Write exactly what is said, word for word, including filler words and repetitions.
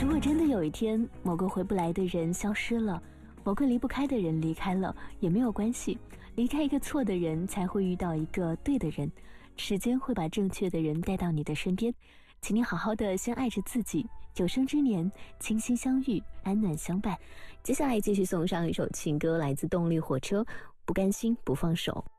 如果真的有一天某个回不来的人消失了，某个离不开的人离开了，也没有关系，离开一个错的人，才会遇到一个对的人，时间会把正确的人带到你的身边，请你好好的先爱着自己，有生之年倾心相遇，安暖相伴。接下来继续送上一首情歌，来自动力火车，不甘心不放手。